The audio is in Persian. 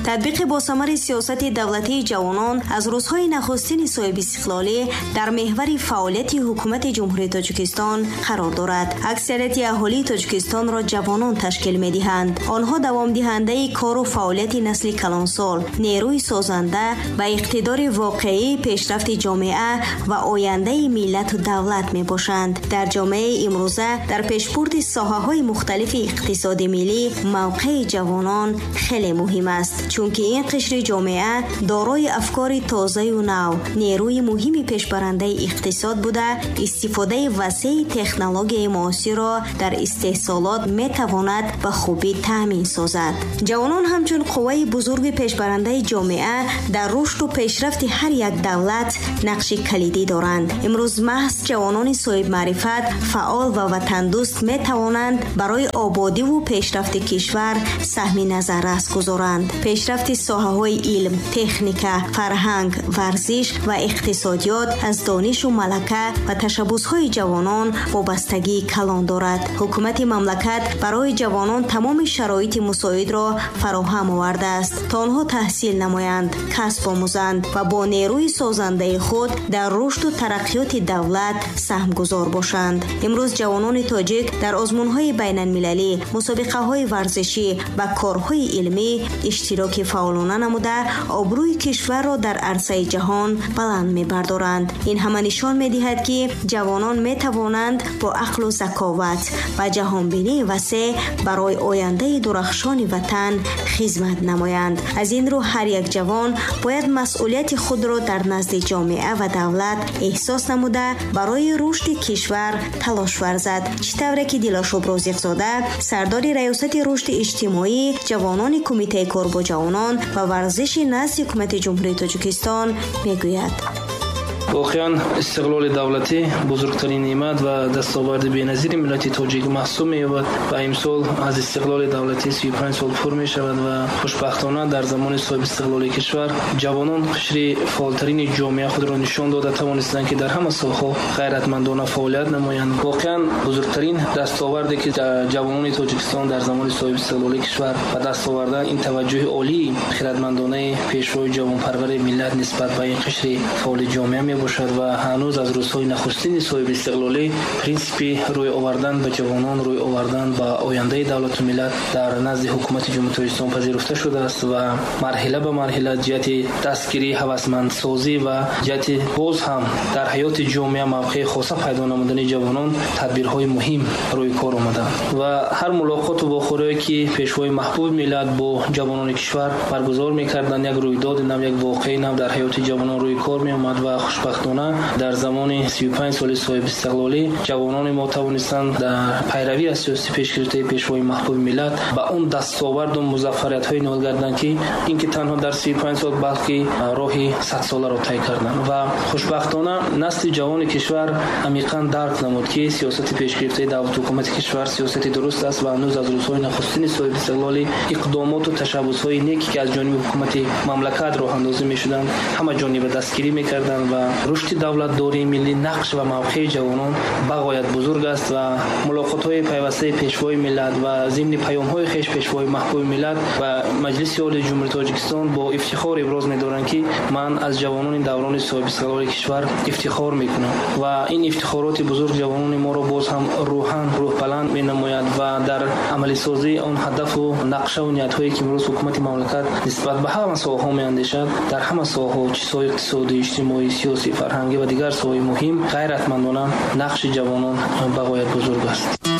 تطبیق باثمر سیاست دولتی جوانان از روزهای نخستین صاحب استقلالی در محور فعالیت حکومت جمهوری تاجیکستان قرار دارد. اکثریت اهالی تاجیکستان را جوانان تشکیل می‌دهند. آنها دوام دهنده کار و فعالیت نسل کلانسال، نیروی سازنده و اقتدار واقعی پیشرفت جامعه و آینده ملت و دولت میباشند. در جامعه امروزه در پیشبرد ساحه‌های مختلف اقتصاد ملی موقع جوانان خیلی مهم است، چون که این قشر جامعه دارای افکار تازه و نو، نیروی مهمی پیشبرنده اقتصاد بوده، استفاده وسیع تکنولوژی معاصر را در استحصالات میتواند به خوبی تامین سازد. جوانان همچون قوه بزرگ پیشبرنده جامعه در رشد و پیشرفت هر یک دولت نقش کلیدی دارند. امروز محض جوانان صاحب معرفت، فعال و وطن دوست می توانند برای آبادی و پیشرفت کشور سهم نظر رس گذارند. پیشرفت ساحه‌های علم، تکنیک، فرهنگ، ورزش و اقتصادیات از دانش و ملکه و تشبث‌های جوانان وابستگی کلان دارد. حکومت مملکت برای جوانان تمام شرایط مساعد را فراهم آورده است تا آنها تحصیل نمایند، کسب آموزند و با نیروی سازنده خود در رشد و ترقیات دولت سهمگذار باشند. امروز جوانان تاجیک در آزمون‌های بین‌المللی، مسابقه‌های ورزشی و کارهای علمی اشتراک فعالانه نموده آبروی کشور را در عرصه جهان بلند می‌بردارند. این همه نشان می‌دهد که جوانان می‌توانند با عقل و ذکاوت و جهانبینی وسیع برای آینده درخشان وطن خدمت نمایند. از این رو هر یک جوان باید مسئولیت خود را در نزد جامعه و دولت احساس نموده برای رشد کشور تلاش ورزد. چطوره که دیلاش ابرازیق‌زاده، سردار ریاست رشد اجتماعی جوانان کمیته کار با جوانان و ورزش نزد حکومت جمهوری تاجیکستان میگوید: واقعا استقلال دولتی بزرگترین نعمت و دستاورد بی‌نظیر ملت تاجیک محسوب می‌یابد و امسال از استقلال دولتی 35 سال پر می‌شود و خوشبختانه در زمان صاحب استقلال کشور جوانان قشر فعالترین جامعه خود را نشان داده توانستند که در همه ساحه‌ها غیرتمندانه فعالیت نمایند. واقعا بزرگترین دستاوردی که جوانان تاجیکستان در زمان صاحب استقلال کشور و دست آوردن این توجه عالی خیرتمندانه پیشروی جوانپرور ملت نسبت به این قشر فعال جامعه باشد و هنوز از روزهای نخستین صاحب استقلالی پرینسیپ روی آوردن به جوانان، روی آوردن به آینده دولت و ملت در نزد حکومت جمهوری تاجیکستان پذیرفته شده است و مرحله به مرحله جهت دستگیری هوسمندسازی و جهت باز هم در حیات جامعه موقع خاصه پیدا نمودن جوانان تدبیرهای مهم روی کار آمده و هر ملاقات و واخوری که پیشوای محبوب ملت با جوانان کشور برگزار می‌کردند یک رویداد نو، یک واقعه نو در حیات جوانان روی کار می‌آمد و خوشبختانه در زمان 35 سال صاحب استقلالی جوانان ما توانستند در پیروی از سیاست پیشگرفته پیشوای محبوب ملت به اون دستاورد و مظفریت‌های نائل گردند که اینکه تنها در 35 سال بلکه راهی 100 ساله را طی کردند و خوشبختانه نسل جوان کشور عمیقاً درک نمود که سیاست پیشگرفته دولت و حکومت کشور سیاست درست است و هنوز از روزهای نخستین صاحب استقلالی اقدامات و تشبث‌های نیکی که از جانب حکومت مملکت راه اندازی می‌شدند همه جانب دستگیری می‌کردند و رشد دولت داری ملی نقش و موقع جوانان بغایت بزرگ است و ملاقات‌های پیوسته پیشوای ملت و ضمن پیام‌های خوش پیشوای محبوب ملت و مجلس عالی جمهوری تاجیکستان با افتخار ابراز می‌دارند که من از جوانان دوران صاحب استقلال کشور افتخار می‌کنم و این افتخارات بزرگ جوانان ما را باز هم روح بلند می‌نماید و در عملی سازی آن هدف و نقشه و نیت‌هایی که امروز حکومت مملکت نسبت به همه ساحه‌ها می‌اندیشد در همه ساحه‌ها چه اقتصادی، اجتماعی، سیاسی، فرهنگی و دیگر ساحه‌های مهم غیرتمندانه نقش جوانان بغایت بزرگ است.